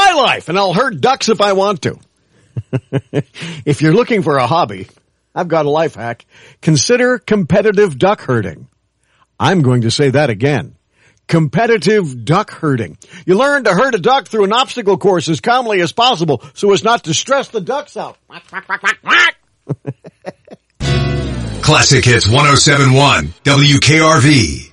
my life, and I'll herd ducks if I want to. If you're looking for a hobby, I've got a life hack. Consider competitive duck herding. I'm going to say that again. Competitive duck herding. You learn to herd a duck through an obstacle course as calmly as possible so as not to stress the ducks out. Classic Hits 107.1 WKRV.